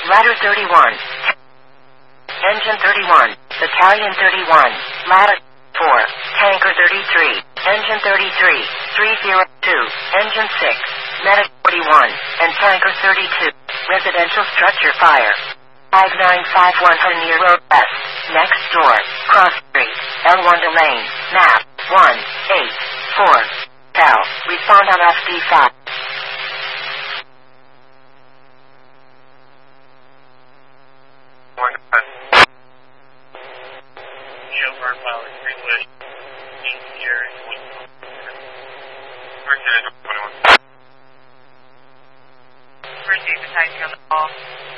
Ladder 31. Engine 31. Battalion 31. Ladder 4. Tanker 33. Engine 33. 302. Engine 6. Medic 41. And Tanker 32. Residential structure fire. 5951 near road west. Next door. Cross street. L1 Lane. Map. 184. Tell. Respond on FD5. Chauffeur file extinguished. Here is 1. First aid, 21. First aid, besides the call.